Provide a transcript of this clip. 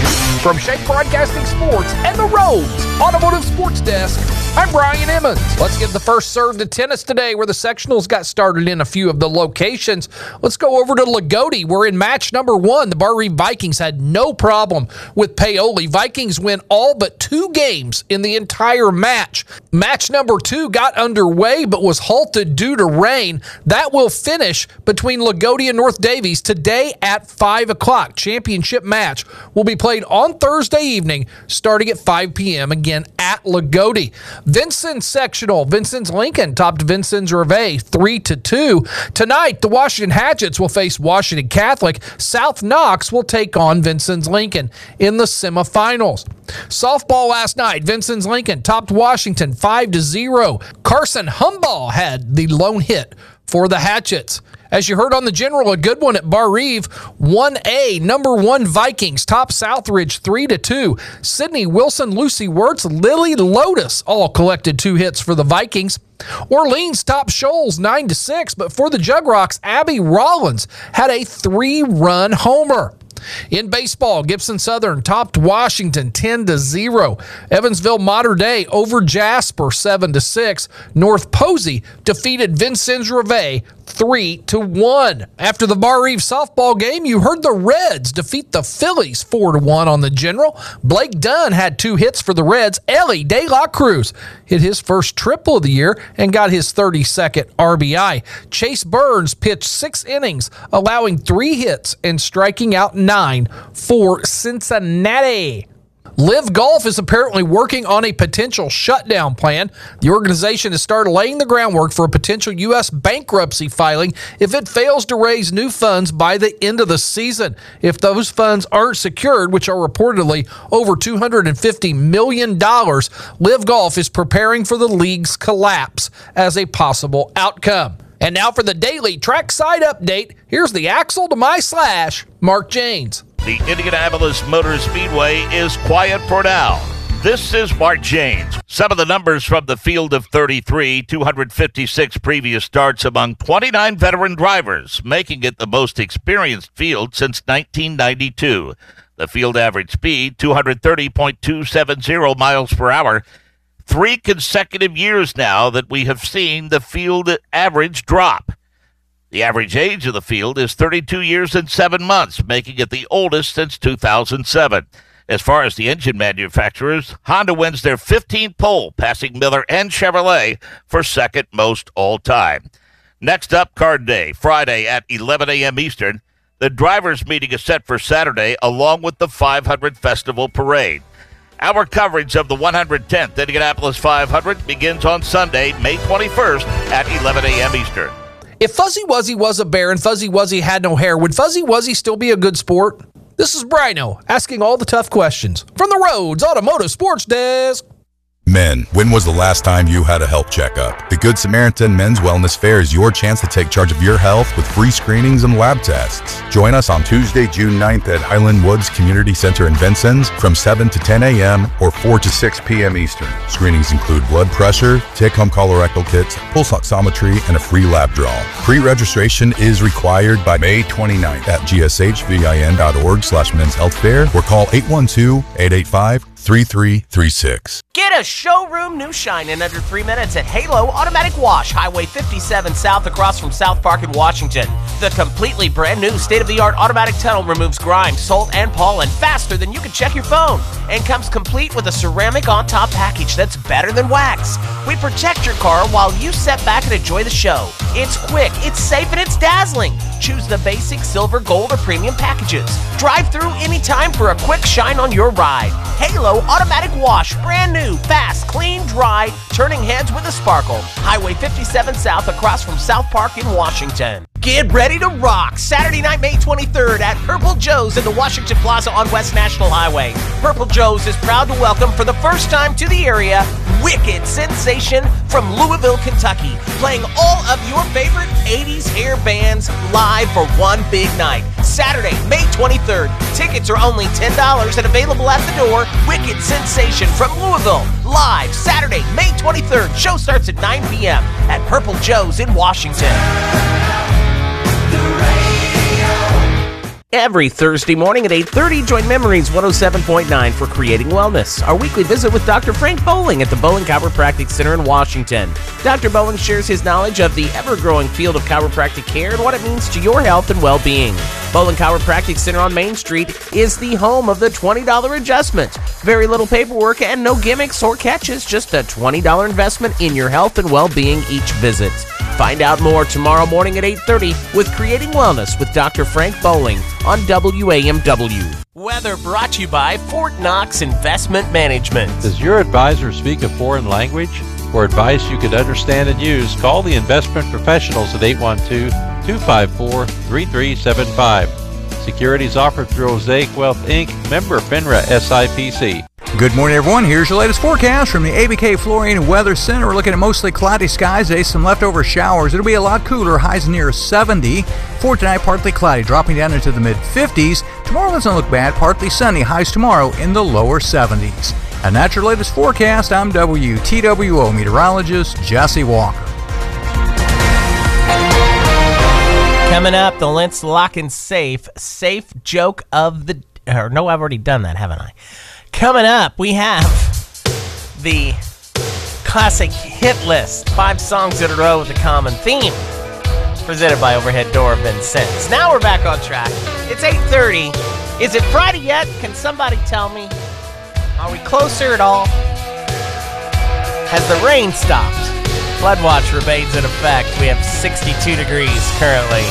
From Shank Broadcasting Sports and the Rhodes Automotive Sports Desk, I'm Brian Emmons. Let's give the first serve to tennis today, where the sectionals got started in a few of the locations. Let's go over to Lagodi, where in match number 1, the Bar-Reeve Vikings had no problem with Paoli. Vikings win all but 2 games in the entire match. Match number 2 got underway but was halted due to rain. That will finish between Lagodi and North Davies today at 5 o'clock. Championship match will be played on Thursday evening starting at 5 p.m. again at Lagodi. Vincennes sectional. Vincennes Lincoln topped Vincennes Reveille 3-2. Tonight, the Washington Hatchets will face Washington Catholic. South Knox will take on Vincennes Lincoln in the semifinals. Softball last night, Vincennes Lincoln topped Washington 5-0. Carson Humbaugh had the lone hit for the Hatchets. As you heard on the General, a good one at Bar-Reeve. 1A, number 1 Vikings, top Southridge 3-2. Sydney Wilson, Lucy Wirtz, Lily Lotus all collected 2 hits for the Vikings. Orleans top Shoals 9-6, but for the Jugrocks, Abby Rollins had a 3-run homer. In baseball, Gibson Southern topped Washington 10-0. Evansville Mater Dei over Jasper 7-6. North Posey defeated Vincennes Reveille 3-1. After the Bar-Reeve softball game, you heard the Reds defeat the Phillies 4-1 on the General. Blake Dunn had 2 hits for the Reds. Ellie De La Cruz hit his first triple of the year and got his 32nd RBI. Chase Burns pitched 6 innings, allowing 3 hits and striking out 9 for Cincinnati. Live Golf is apparently working on a potential shutdown plan. The organization has started laying the groundwork for a potential U.S. bankruptcy filing if it fails to raise new funds by the end of the season. If those funds aren't secured, which are reportedly over $250 million, Live Golf is preparing for the league's collapse as a possible outcome. And now for the daily trackside update, here's the Axle to my Slash, Mark Janes. The Indianapolis Motor Speedway is quiet for now. This is Mark Janes. Some of the numbers from the field of 33, 256 previous starts among 29 veteran drivers, making it the most experienced field since 1992. The field average speed, 230.270 miles per hour. 3 consecutive years now that we have seen the field average drop. The average age of the field is 32 years and 7 months, making it the oldest since 2007. As far as the engine manufacturers, Honda wins their 15th pole, passing Miller and Chevrolet for second most all time. Next up, Card Day, Friday at 11 a.m. Eastern. The drivers' meeting is set for Saturday, along with the 500 Festival Parade. Our coverage of the 110th Indianapolis 500 begins on Sunday, May 21st at 11 a.m. Eastern. If Fuzzy Wuzzy was a bear and Fuzzy Wuzzy had no hair, would Fuzzy Wuzzy still be a good sport? This is Brino asking all the tough questions from the Rhodes Automotive Sports Desk. Men, when was the last time you had a health checkup? The Good Samaritan Men's Wellness Fair is your chance to take charge of your health with free screenings and lab tests. Join us on Tuesday, June 9th at Highland Woods Community Center in Vincennes from 7 to 10 a.m. or 4 to 6 p.m. Eastern. Screenings include blood pressure, take-home colorectal kits, pulse oximetry, and a free lab draw. Pre-registration is required by May 29th at gshvin.org/men's health fair or call 812-885-3336. Get a showroom new shine in under 3 minutes at Halo Automatic Wash, Highway 57 South across from South Park in Washington. The completely brand new state-of-the-art automatic tunnel removes grime, salt, and pollen faster than you can check your phone and comes complete with a ceramic on-top package that's better than wax. We protect your car while you sit back and enjoy the show. It's quick, it's safe, and it's dazzling. Choose the basic, silver, gold, or premium packages. Drive through anytime for a quick shine on your ride. Halo Automatic Wash, brand new, fast, clean, dry, turning heads with a sparkle. Highway 57 South across from South Park in Washington. Get ready to rock Saturday night, May 23rd at Purple Joe's in the Washington Plaza on West National Highway. Purple Joe's is proud to welcome for the first time to the area Wicked Sensation from Louisville, Kentucky, playing all of your favorite 80s hair bands live for one big night. Saturday, May 23rd. Tickets are only $10 and available at the door. Wicked Sensation from Louisville, live Saturday, May 23rd. Show starts at 9 p.m. at Purple Joe's in Washington. Every Thursday morning at 8:30, join Memories 107.9 for Creating Wellness, our weekly visit with Dr. Frank Bowling at the Bowling Chiropractic Center in Washington. Dr. Bowling shares his knowledge of the ever-growing field of chiropractic care and what it means to your health and well-being. Bowling Chiropractic Center on Main Street is the home of the $20 adjustment. Very little paperwork and no gimmicks or catches, just a $20 investment in your health and well-being each visit. Find out more tomorrow morning at 8:30 with Creating Wellness with Dr. Frank Bowling on WAMW. Weather brought to you by Fort Knox Investment Management. Does your advisor speak a foreign language? For advice you could understand and use, call the investment professionals at 812-254-3375. Securities offered through Osaic Wealth, Inc., member FINRA SIPC. Good morning, everyone. Here's your latest forecast from the ABK Flooring Weather Center. We're looking at mostly cloudy skies today, some leftover showers. It'll be a lot cooler, highs near 70. For tonight, partly cloudy, dropping down into the mid-50s. Tomorrow doesn't look bad, partly sunny, highs tomorrow in the lower 70s. And that's your latest forecast. I'm WTWO meteorologist Jesse Walker. Coming up, the Let's Lock and Safe joke of the... Or no, I've already done that, haven't I? Coming up, we have the classic hit list, 5 songs in a row with a common theme, presented by Overhead Door of Vincennes. Now we're back on track. It's 8:30. Is it Friday yet? Can somebody tell me? Are we closer at all? Has the rain stopped? Flood watch remains in effect. We have 62 degrees currently.